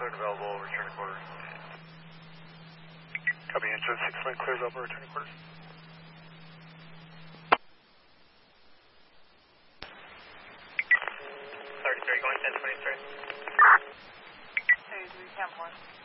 cleared available, return to quarters. Copy, engine 6 wind clears over, return to quarters. Going 1023. 33, 10 1.